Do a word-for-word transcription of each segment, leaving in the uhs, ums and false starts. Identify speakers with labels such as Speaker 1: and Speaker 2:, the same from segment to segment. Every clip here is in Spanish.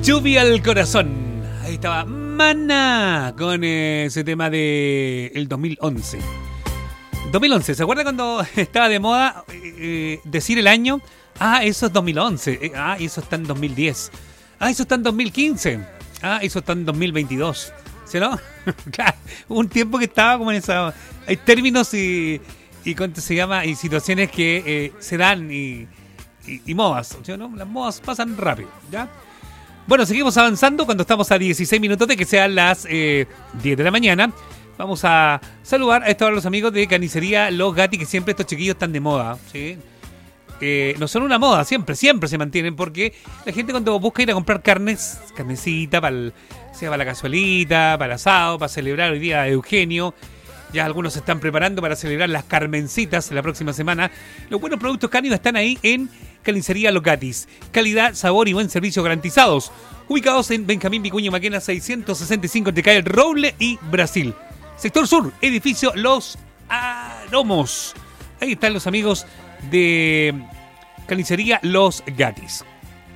Speaker 1: Lluvia al corazón. Ahí estaba Maná con ese tema de el dos mil once. dos mil once, ¿se acuerda cuando estaba de moda eh, decir el año? Ah, eso es dos mil once. Eh, ah, eso está en dos mil diez. Ah, eso está en dos mil quince. Ah, eso está en dos mil veintidós. ¿Sí, no? Claro, un tiempo que estaba como en esa... Hay términos y... y ¿cuánto se llama? Y situaciones que eh, se dan y, y, y modas. ¿Sí, no? Las modas pasan rápido, ¿ya? Bueno, seguimos avanzando cuando estamos a dieciséis minutos de que sean las eh, diez de la mañana. Vamos a saludar a esta hora a los amigos de Carnicería Los Gatti, que siempre estos chiquillos están de moda, ¿sí? Eh, no son una moda, siempre, siempre se mantienen, porque la gente cuando busca ir a comprar carnes, carnecita, para el, sea para la cazuelita, para el asado, para celebrar hoy día a Eugenio, ya algunos se están preparando para celebrar las Carmencitas la próxima semana. Los buenos productos cánidos están ahí en Carnicería Los Gatis. Calidad, sabor y buen servicio garantizados. Ubicados en Benjamín Vicuña Maquena seiscientos sesenta y cinco en Tecael, Roble y Brasil. Sector Sur, edificio Los Aromos. Ahí están los amigos de Carnicería Los Gatis.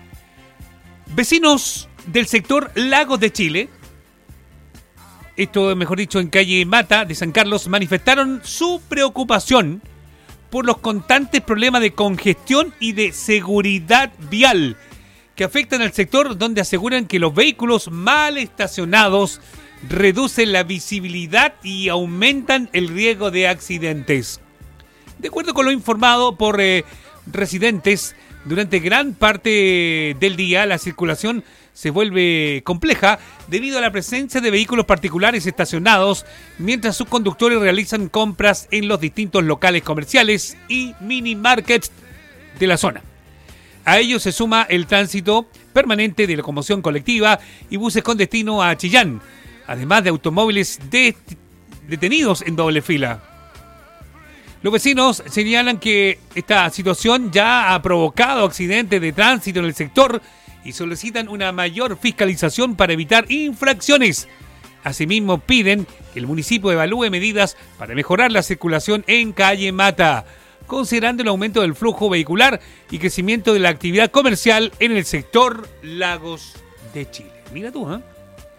Speaker 1: Vecinos del sector Lagos de Chile, esto mejor dicho en calle Mata de San Carlos, manifestaron su preocupación por los constantes problemas de congestión y de seguridad vial que afectan al sector, donde aseguran que los vehículos mal estacionados reducen la visibilidad y aumentan el riesgo de accidentes. De acuerdo con lo informado por eh, residentes, durante gran parte del día la circulación se vuelve compleja debido a la presencia de vehículos particulares estacionados mientras sus conductores realizan compras en los distintos locales comerciales y mini markets de la zona. A ello se suma el tránsito permanente de locomoción colectiva y buses con destino a Chillán, además de automóviles de- detenidos en doble fila. Los vecinos señalan que esta situación ya ha provocado accidentes de tránsito en el sector y solicitan una mayor fiscalización para evitar infracciones. Asimismo, piden que el municipio evalúe medidas para mejorar la circulación en calle Mata, considerando el aumento del flujo vehicular y crecimiento de la actividad comercial en el sector Lagos de Chile. Mira tú, ¿eh?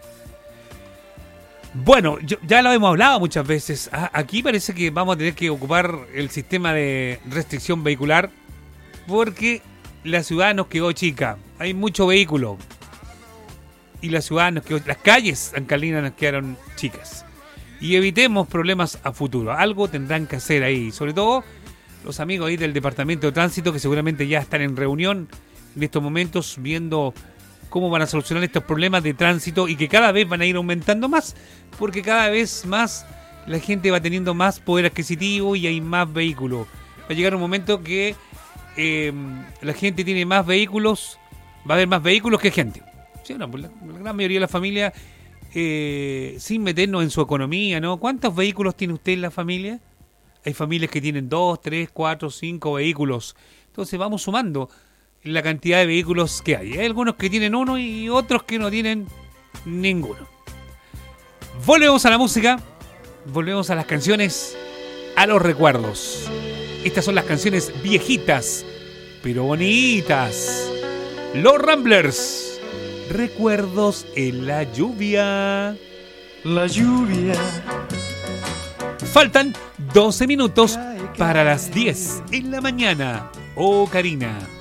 Speaker 1: Bueno, yo, ya lo hemos hablado muchas veces. Ah, aquí parece que vamos a tener que ocupar el sistema de restricción vehicular porque la ciudad nos quedó chica. Hay mucho vehículo y la ciudad nos quedó, las calles ancalinas nos quedaron chicas. Y evitemos problemas a futuro. Algo tendrán que hacer ahí, sobre todo los amigos ahí del Departamento de Tránsito, que seguramente ya están en reunión en estos momentos viendo cómo van a solucionar estos problemas de tránsito y que cada vez van a ir aumentando más, porque cada vez más la gente va teniendo más poder adquisitivo y hay más vehículos. Va a llegar un momento que eh, la gente tiene más vehículos, va a haber más vehículos que gente. ¿Sí o no? La, la gran mayoría de la familia, eh, sin meternos en su economía, ¿no? ¿Cuántos vehículos tiene usted en la familia? Hay familias que tienen dos, tres, cuatro, cinco vehículos. Entonces vamos sumando la cantidad de vehículos que hay. Hay algunos que tienen uno y otros que no tienen ninguno. Volvemos a la música, volvemos a las canciones, a los recuerdos. Estas son las canciones viejitas, pero bonitas. Los Ramblers, Recuerdos en la lluvia.
Speaker 2: La lluvia.
Speaker 1: Faltan doce minutos para las diez en la mañana. Oh, Karina.